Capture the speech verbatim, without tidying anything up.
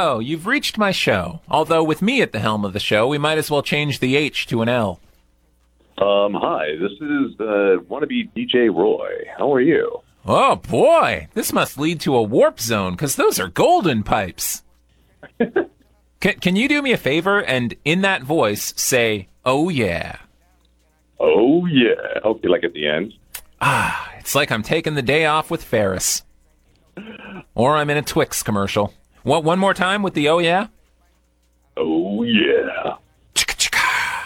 Hello, you've reached my show. Although with me at the helm of the show, we might as well change the H to an L. Um, hi, this is uh, wannabe D J Roy. How are you? Oh, boy. This must lead to a warp zone, because those are golden pipes. can, can you do me a favor and, in that voice, say, oh, yeah? Oh, yeah. Okay, like at the end? Ah, it's like I'm taking the day off with Ferris. Or I'm in a Twix commercial. What, one more time with the oh, yeah? Oh, yeah.